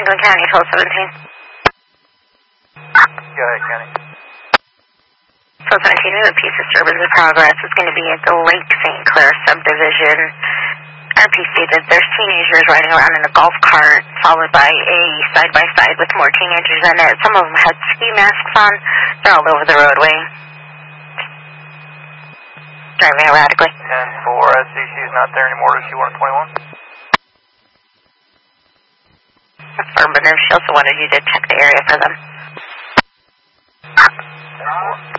Franklin County, 1217. Go ahead, County. 1217, we have a piece of disturbance in progress. It's going to be at the Lake St. Clair subdivision. RPC that there's teenagers riding around in a golf cart, followed by a side-by-side with more teenagers in it. Some of them had ski masks on. They're all over the roadway. Driving erratically. 10-4, I see she's not there anymore. Does she want a 21? Affirmative. She also wanted you to check the area for them. 10-4.